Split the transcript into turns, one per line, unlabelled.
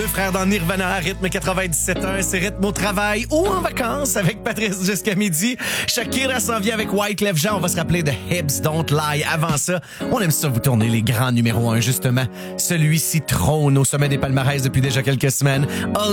Deux frères dans Nirvana à rythme 97.1. C'est rythme au travail ou en vacances avec Patrice jusqu'à midi. Shakira s'en vient avec Wyclef Jean. On va se rappeler de Hips Don't Lie. Avant ça, on aime ça vous tourner les grands numéros 1, justement. Celui-ci trône au sommet des palmarès depuis déjà quelques semaines.